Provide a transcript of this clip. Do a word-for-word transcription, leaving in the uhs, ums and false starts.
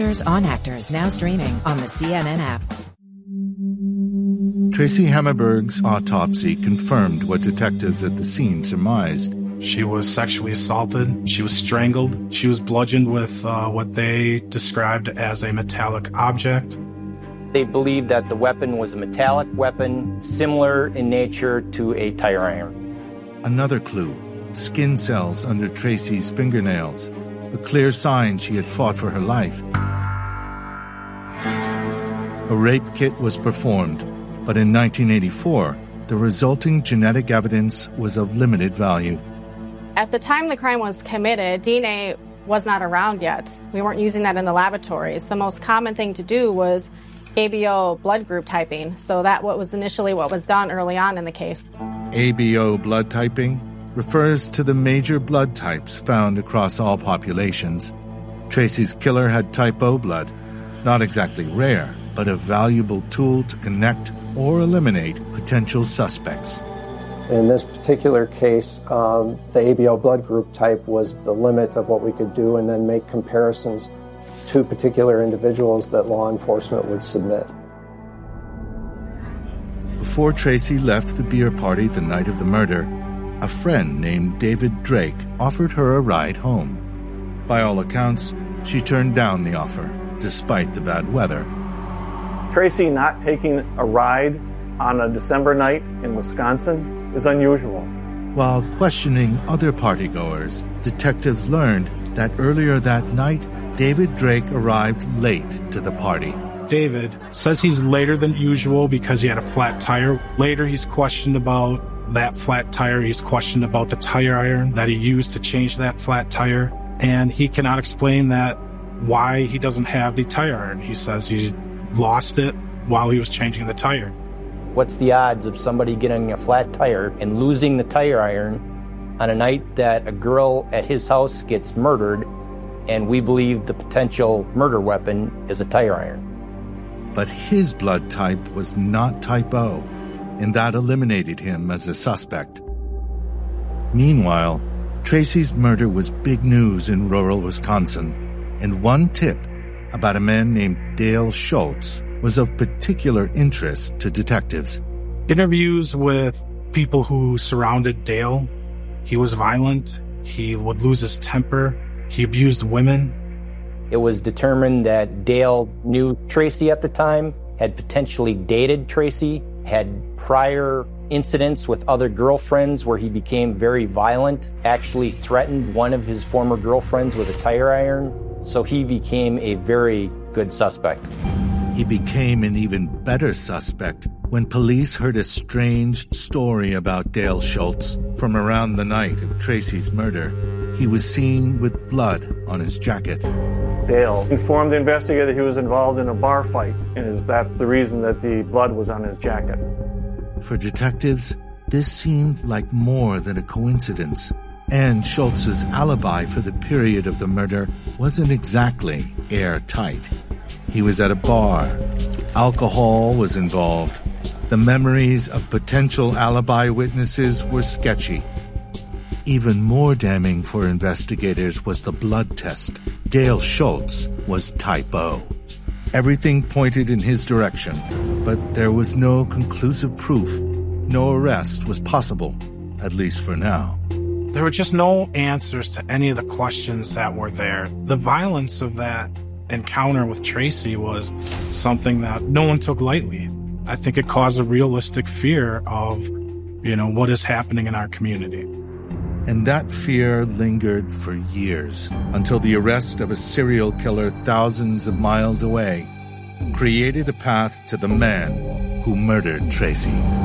Actors on Actors, now streaming on the C N N app. Tracy Hammerberg's autopsy confirmed what detectives at the scene surmised. She was sexually assaulted. She was strangled. She was bludgeoned with uh, what they described as a metallic object. They believed that the weapon was a metallic weapon, similar in nature to a tire iron. Another clue, skin cells under Tracy's fingernails, a clear sign she had fought for her life. A rape kit was performed, but in nineteen eighty-four, the resulting genetic evidence was of limited value. At the time the crime was committed, D N A was not around yet. We weren't using that in the laboratories. The most common thing to do was A B O blood group typing. So that what was initially what was done early on in the case. A B O blood typing refers to the major blood types found across all populations. Tracy's killer had type O blood, not exactly rare, but a valuable tool to connect or eliminate potential suspects. In this particular case, um, the A B O blood group type was the limit of what we could do, and then make comparisons to particular individuals that law enforcement would submit. Before Tracy left the beer party the night of the murder, a friend named David Drake offered her a ride home. By all accounts, she turned down the offer, despite the bad weather. Tracy not taking a ride on a December night in Wisconsin is unusual. While questioning other partygoers, detectives learned that earlier that night, David Drake arrived late to the party. David says he's later than usual because he had a flat tire. Later, he's questioned about that flat tire. He's questioned about the tire iron that he used to change that flat tire. And he cannot explain that why he doesn't have the tire iron. He says he lost it while he was changing the tire. What's the odds of somebody getting a flat tire and losing the tire iron on a night that a girl at his house gets murdered, and we believe the potential murder weapon is a tire iron? But his blood type was not type O, and that eliminated him as a suspect. Meanwhile, Tracy's murder was big news in rural Wisconsin, and one tip about a man named Dale Schultz was of particular interest to detectives. Interviews with people who surrounded Dale. He was violent. He would lose his temper. He abused women. It was determined that Dale knew Tracy at the time, had potentially dated Tracy, had prior incidents with other girlfriends where he became very violent, actually threatened one of his former girlfriends with a tire iron. So he became a very good suspect. He became an even better suspect when police heard a strange story about Dale Schultz from around the night of Tracy's murder. He was seen with blood on his jacket. Dale informed the investigator he was involved in a bar fight, and that's the reason that the blood was on his jacket. For detectives, this seemed like more than a coincidence. And Schultz's alibi for the period of the murder wasn't exactly airtight. He was at a bar. Alcohol was involved. The memories of potential alibi witnesses were sketchy. Even more damning for investigators was the blood test. Dale Schultz was type O. Everything pointed in his direction, but there was no conclusive proof. No arrest was possible, at least for now. There were just no answers to any of the questions that were there. The violence of that encounter with Tracy was something that no one took lightly. I think it caused a realistic fear of, you know, what is happening in our community. And that fear lingered for years, until the arrest of a serial killer thousands of miles away created a path to the man who murdered Tracy.